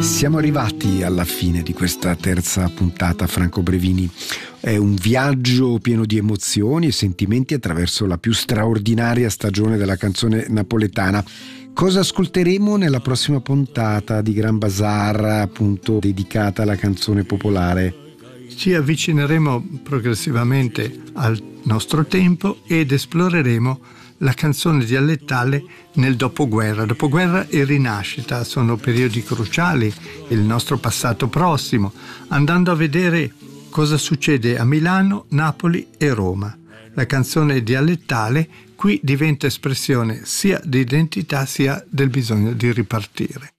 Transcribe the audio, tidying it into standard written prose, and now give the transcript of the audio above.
Siamo arrivati alla fine di questa terza puntata, Franco Brevini. È un viaggio pieno di emozioni e sentimenti attraverso la più straordinaria stagione della canzone napoletana. Cosa ascolteremo nella prossima puntata di Gran Bazar, appunto dedicata alla canzone popolare? Ci avvicineremo progressivamente al nostro tempo ed esploreremo la canzone dialettale nel dopoguerra. Dopoguerra e rinascita sono periodi cruciali, il nostro passato prossimo, andando a vedere cosa succede a Milano, Napoli e Roma. La canzone dialettale qui diventa espressione sia di identità sia del bisogno di ripartire.